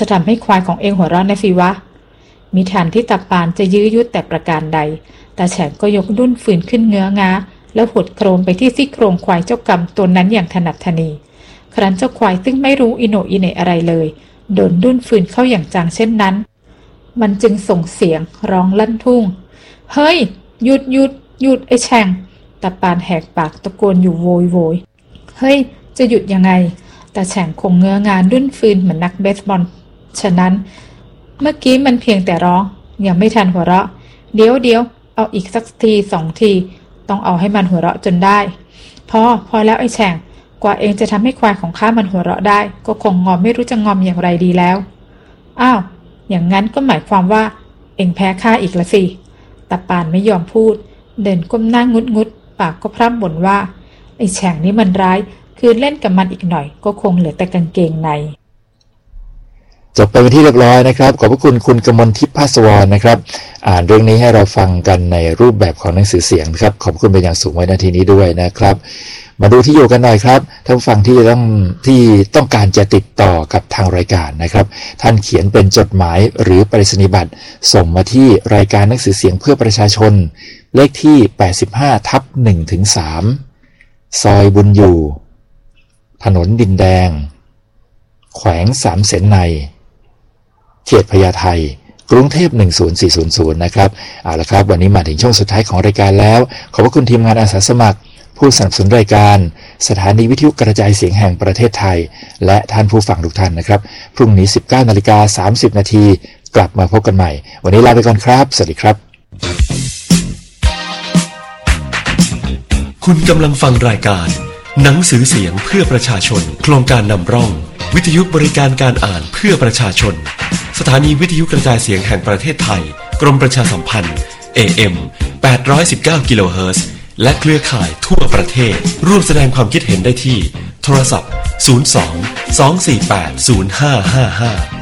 จะทำให้ควายของเองหัวเราะนะสิวะมิทันที่ตาปานจะยื้อยุดแต่ประการใดตาแฉงก็ยกดุ้นฝืนขึ้นเงื้องาแล้วหดโครมไปที่ซี่โครงควายเจ้ากรรมตัวนั้นอย่างถนัดถนีครั้นเจ้าควายซึ่งไม่รู้อิโหนอิเหน่อะไรเลยโดนดุ้นฝืนเข้าอย่างจังเช่นนั้นมันจึงส่งเสียงร้องลั่นทุ่งเฮ้ยหยุดหยุดหยุดไอ้แฉงตาปานแหกปากตะโกนอยู่โวยโวยเฮ้ยจะหยุดยังไงตาแฉงคงเงื้องานดุ้นฟืนเหมือนนักเบสบอลฉะนั้นเมื่อกี้มันเพียงแต่ร้องยังไม่ทันหัวเราะเดี๋ยวเอาอีกสักที2 ทีต้องเอาให้มันหัวเราะจนได้พอแล้วไอ้แฉงกว่าเองจะทำให้ควายของข้ามันหัวเราะได้ก็คงงอมไม่รู้จะงอมอย่างไรดีแล้วอ้าวอย่างนั้นก็หมายความว่าเองแพ้ข้าอีกละสิตาปานไม่ยอมพูดเดินก้มหน้างุดปากก็พร่ำบ่นว่าไอ้แฉงนี่มันร้ายคืนเล่นกับมันอีกหน่อยก็คงเหลือแต่กางเกงในจบไปเป็นที่เรียบร้อยนะครับขอบพระคุณคุณกมลทิพย์ภาสวรนะครับอ่านเรื่องนี้ให้เราฟังกันในรูปแบบของหนังสือเสียงครับขอบคุณเป็นอย่างสูงไว้ณที่นี้ด้วยนะครับมาดูที่อยู่กันหน่อยครับท่านฟังที่ต้องการจะติดต่อกับทางรายการนะครับท่านเขียนเป็นจดหมายหรือไปรษณียบัตรส่งมาที่รายการหนังสือเสียงเพื่อประชาชนเลขที่ 85/1-3 ซอยบุญอยู่ถนนดินแดงแขวงสามเสนในเขตพญาไทกรุงเทพ10400นะครับเอาละครับวันนี้มาถึงช่วงสุดท้ายของรายการแล้วขอบพระคุณทีมงานอาสาสมัครผู้สนับสนุนรายการสถานีวิทยุกระจายเสียงแห่งประเทศไทยและท่านผู้ฟังทุกท่านนะครับพรุ่งนี้ 19:30 น.กลับมาพบกันใหม่วันนี้ลาไปก่อนครับสวัสดีครับคุณกำลังฟังรายการหนังสือเสียงเพื่อประชาชนโครงการนำร่องวิทยุบริการการอ่านเพื่อประชาชนสถานีวิทยุกระจายเสียงแห่งประเทศไทยกรมประชาสัมพันธ์ AM 819 กิโลเฮิรตซ์และเครือข่ายทั่วประเทศร่วมแสดงความคิดเห็นได้ที่โทรศัพท์ 02 248 0555